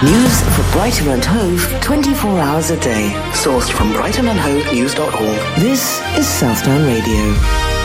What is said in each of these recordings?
News for Brighton and Hove 24 hours a day. Sourced from brightonandhovenews.org. This is Southdown Radio.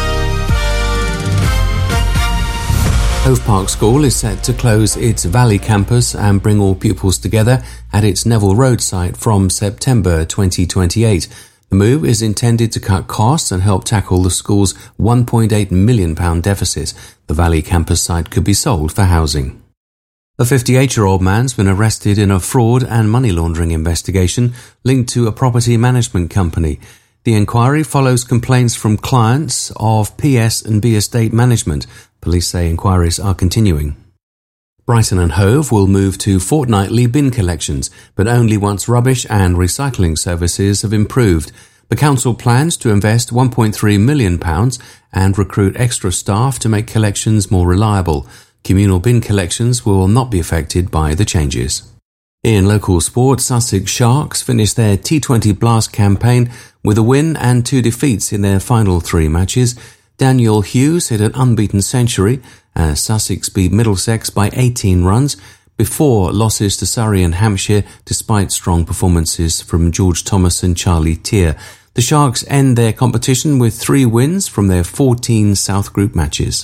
Hove Park School is set to close its Valley campus and bring all pupils together at its Neville Road site from September 2028. The move is intended to cut costs and help tackle the school's £1.8 million deficit. The Valley campus site could be sold for housing. A 58-year-old man's been arrested in a fraud and money laundering investigation linked to a property management company. The inquiry follows complaints from clients of PS&B Estate Management. Police say inquiries are continuing. Brighton and Hove will move to fortnightly bin collections, but only once rubbish and recycling services have improved. The council plans to invest £1.3 million and recruit extra staff to make collections more reliable. Communal bin collections will not be affected by the changes. In local sport, Sussex Sharks finished their T20 Blast campaign with a win and 2 defeats in their final 3 matches. Daniel Hughes hit an unbeaten century as Sussex beat Middlesex by 18 runs before losses to Surrey and Hampshire despite strong performances from George Thomas and Charlie Tier. The Sharks end their competition with 3 wins from their 14 South Group matches.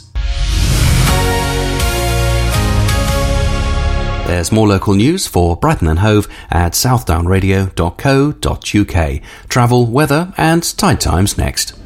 There's more local news for Brighton and Hove at southdownradio.co.uk. Travel, weather and tide times next.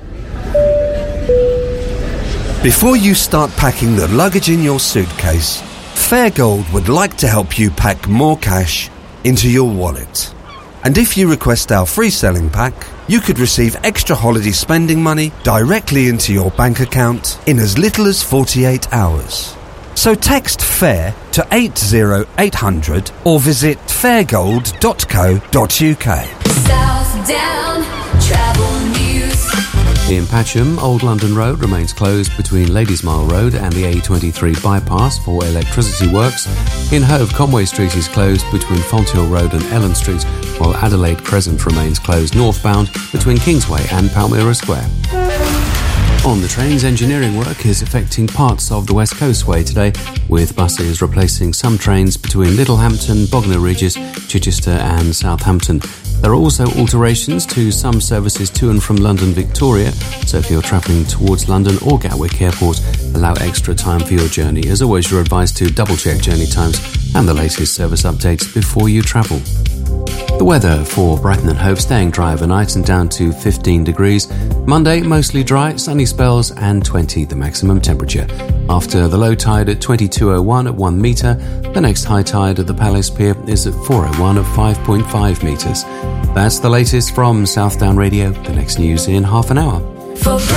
Before you start packing the luggage in your suitcase, Fairgold would like to help you pack more cash into your wallet. And if you request our free selling pack, you could receive extra holiday spending money directly into your bank account in as little as 48 hours. So text FAIR to 80800 or visit fairgold.co.uk. Southdown Travel News. In Patcham, Old London Road remains closed between Ladies Mile Road and the A23 bypass for electricity works. In Hove, Conway Street is closed between Fonthill Road and Ellen Street, while Adelaide Crescent remains closed northbound between Kingsway and Palmyra Square. On the trains, engineering work is affecting parts of the West Coastway today, with buses replacing some trains between Littlehampton, Bognor Regis, Chichester and Southampton. There are also alterations to some services to and from London Victoria, so if you're travelling towards London or Gatwick Airport, allow extra time for your journey. As always, you're advised to double-check journey times and the latest service updates before you travel. The weather for Brighton and Hove, staying dry overnight and down to 15 degrees. Monday, mostly dry, sunny spells and 20 the maximum temperature. After the low tide at 22:01 at 1 metre, the next high tide at the Palace Pier is at 4:01 at 5.5 metres. That's the latest from Southdown Radio. The next news in half an hour. For